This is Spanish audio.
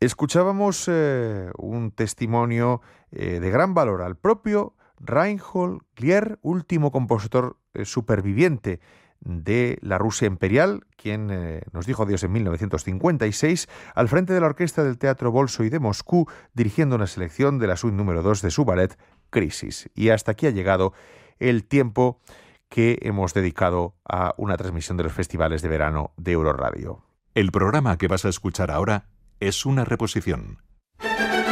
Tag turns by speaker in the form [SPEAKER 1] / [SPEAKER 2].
[SPEAKER 1] Escuchábamos un testimonio de gran valor al propio Reinhold Glier, último compositor superviviente de la Rusia imperial, quien nos dijo adiós en 1956, al frente de la orquesta del Teatro Bolshoi de Moscú, dirigiendo una selección de la suite número 2 de su ballet Crisis. Y hasta aquí ha llegado el tiempo que hemos dedicado a una transmisión de los festivales de verano de Euroradio.
[SPEAKER 2] El programa que vas a escuchar ahora es una reposición.